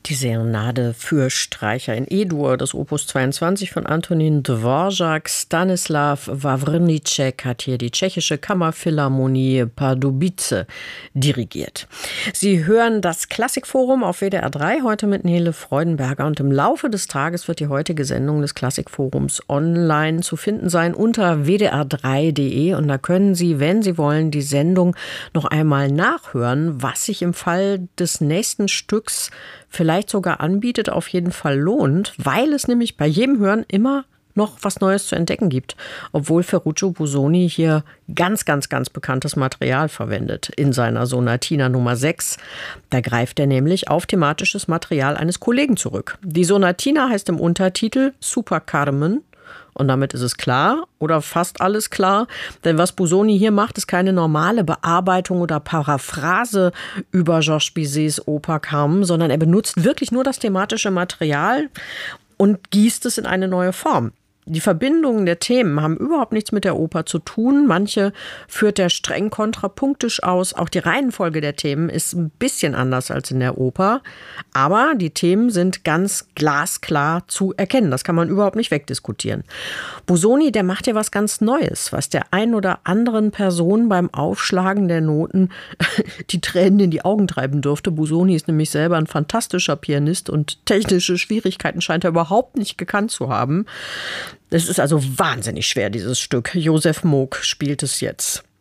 Die Serenade für Streicher in E-Dur, das Opus 22 von Antonín Dvořák. Stanislav Wawrnitschek hat hier die tschechische Kammerphilharmonie Pardubice dirigiert. Sie hören das Klassikforum auf WDR 3, heute mit Nele Freudenberger. Und im Laufe des Tages wird die heutige Sendung des Klassikforums online zu finden sein unter wdr3.de. Und da können Sie, wenn Sie wollen, die Sendung noch einmal nachhören, was sich im Fall des nächsten Stücks vielleicht sogar anbietet, auf jeden Fall lohnt, weil es nämlich bei jedem Hören immer noch was Neues zu entdecken gibt, obwohl Ferruccio Busoni hier ganz bekanntes Material verwendet in seiner Sonatina Nummer 6. Da greift er nämlich auf thematisches Material eines Kollegen zurück. Die Sonatina heißt im Untertitel Super Carmen. Und damit ist es klar oder fast alles klar, denn was Busoni hier macht, ist keine normale Bearbeitung oder Paraphrase über Georges Bizets Oper Carmen, sondern er benutzt wirklich nur das thematische Material und gießt es in eine neue Form. Die Verbindungen der Themen haben überhaupt nichts mit der Oper zu tun. Manche führt er streng kontrapunktisch aus. Auch die Reihenfolge der Themen ist ein bisschen anders als in der Oper. Aber die Themen sind ganz glasklar zu erkennen. Das kann man überhaupt nicht wegdiskutieren. Busoni, der macht ja was ganz Neues, was der ein oder anderen Person beim Aufschlagen der Noten die Tränen in die Augen treiben dürfte. Busoni ist nämlich selber ein fantastischer Pianist und technische Schwierigkeiten scheint er überhaupt nicht gekannt zu haben. Es ist also wahnsinnig schwer, dieses Stück. Josef Moog spielt es jetzt.